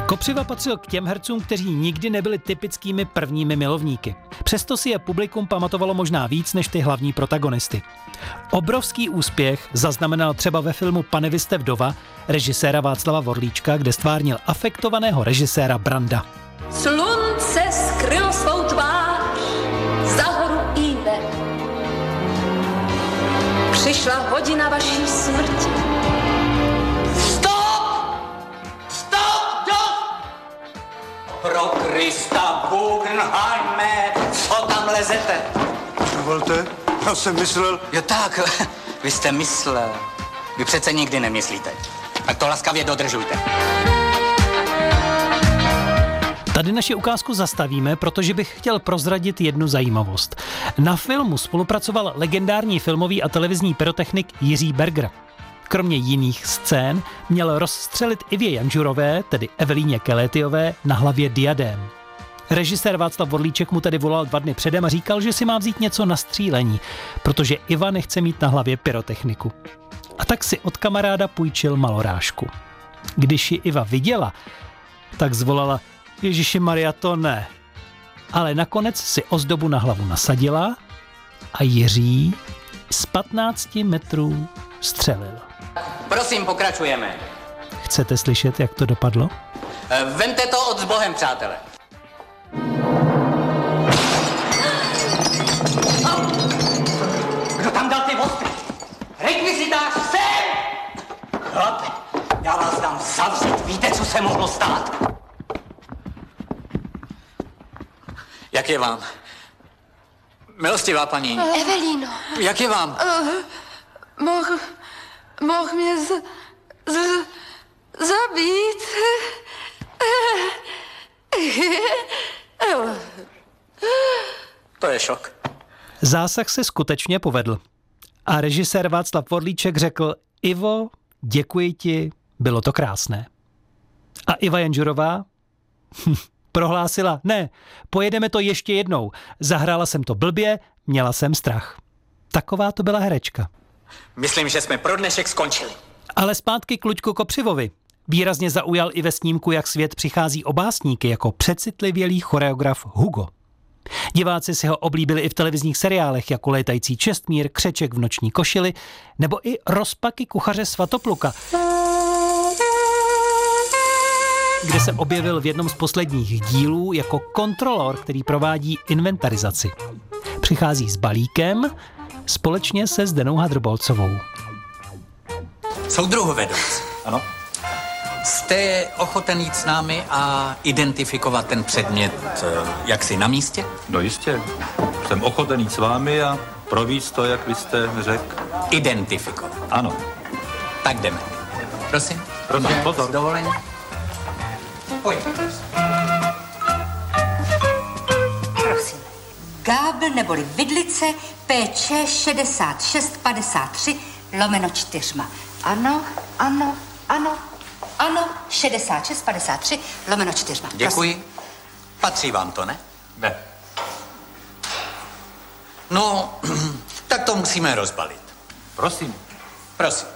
Kopřiva patřil k těm hercům, kteří nikdy nebyli typickými prvními milovníky. Přesto si je publikum pamatovalo možná víc než ty hlavní protagonisty. Obrovský úspěch zaznamenal třeba ve filmu Pane vy jste vdova režiséra Václava Vorlíčka, kde stvárnil afektovaného režiséra Branda. Slunce skrylo svou tvář za horu Ive. Přišla hodina vaší smrti. Pro Krista Guggenheime, co tam lezete? Dovolte, já jsem myslel... Jo tak, vy jste myslel. Vy přece nikdy nemyslíte. Tak to laskavě dodržujte. Tady naši ukázku zastavíme, protože bych chtěl prozradit jednu zajímavost. Na filmu spolupracoval legendární filmový a televizní pyrotechnik Jiří Berger. Kromě jiných scén měl rozstřelit Ivě Janžurové, tedy Evelíně Kelétiové, na hlavě diadém. Režisér Václav Vorlíček mu tedy volal 2 dny předem a říkal, že si má vzít něco na střílení, protože Iva nechce mít na hlavě pyrotechniku. A tak si od kamaráda půjčil malorážku. Když ji Iva viděla, tak zvolala: Ježiši Maria, to ne. Ale nakonec si ozdobu na hlavu nasadila a Jiří z 15 metrů střelil. Prosím, pokračujeme. Chcete slyšet, jak to dopadlo? Vemte to od s Bohem, přátelé. Kdo tam dal ty ostry? Rekvizitář, sem! Chlape, já vás dám zavřít. Víte, co se mohlo stát? Jak je vám? Milostivá paní. Evelíno. Jak je vám? Mohl mě zabít. To je šok. Zásah se skutečně povedl. A režisér Václav Vorlíček řekl: Ivo, děkuji ti, bylo to krásné. A Iva Janžurová prohlásila: ne, pojedeme to ještě jednou. Zahrála jsem to blbě, měla jsem strach. Taková to byla herečka. Myslím, že jsme pro dnešek skončili. Ale zpátky k Luďku Kopřivovi. Výrazně zaujal i ve snímku, jak svět přichází o básníky, jako přecitlivělý choreograf Hugo. Diváci si ho oblíbili i v televizních seriálech, jako Létající Čestmír, Křeček v noční košili, nebo i Rozpaky kuchaře Svatopluka, kde se objevil v jednom z posledních dílů jako kontrolor, který provádí inventarizaci. Přichází s balíkem společně se Zdenou Hadrbolcovou. Soudruhu vedoucí. Ano. Jste ochoten jít s námi a identifikovat ten předmět jaksi na místě? No jistě. Jsem ochoten jít s vámi a províct to, jak vy jste řekl. Identifikovat. Ano. Tak jdeme. Prosím. Prosím, pozor. S dovolením. Pojď. Prosím. Gábl neboli vidlice PČ 6653/4. Ano, ano, ano, ano, 6653/4. Děkuji. Patří vám to, ne? Ne. No, tak to musíme rozbalit. Prosím. Prosím.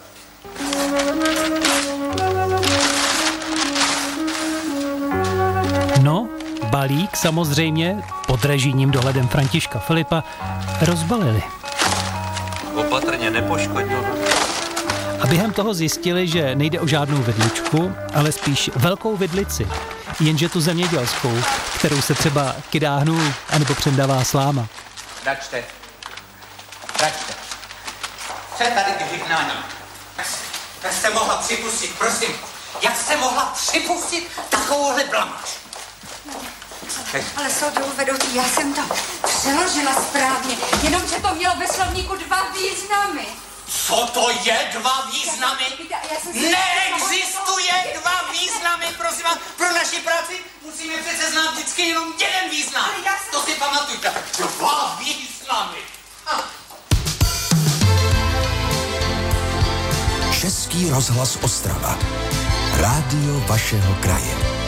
No, balík samozřejmě pod režijním dohledem Františka Filipa rozbalili. Opatrně, nepoškodil. A během toho zjistili, že nejde o žádnou vidličku, ale spíš velkou vidlici, jenže tu zemědělskou, kterou se třeba kydá hnůl anebo přendává sláma. Račte. Račte. Co je tady k vyhnání? Jak jste mohla připustit, prosím, jak jste mohla připustit takovouhle blamáž? Ale soudruhu vedoucí, já jsem to přeložila správně, jenomže to mělo ve slovníku 2 významy. Co to je 2 významy? Neexistuje 2 významy, prosím vás. Pro naši práci musíme přece znát vždycky jenom jeden význam. To si pamatujte. 2 významy. Český rozhlas Ostrava. Rádio vašeho kraje.